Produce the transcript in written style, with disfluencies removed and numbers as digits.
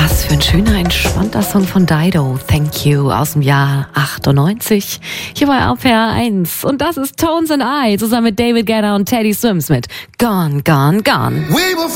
Was für ein schöner, entspannter Song von Dido. Thank You aus dem Jahr 98. Hier bei RPR 1. Und das ist Tones and I zusammen mit David Guetta und Teddy Swims mit Gone, Gone, Gone.